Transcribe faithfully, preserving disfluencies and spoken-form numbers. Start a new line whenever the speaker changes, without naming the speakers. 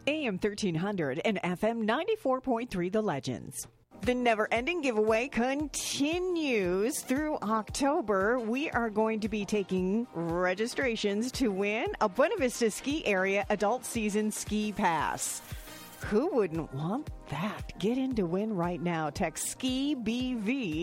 A M thirteen hundred and F M ninety-four point three The Legends. The never-ending giveaway continues through October. We are going to be taking registrations to win a Buena Vista Ski Area Adult Season Ski Pass. Who wouldn't want that? Get in to win right now. Text SKI B V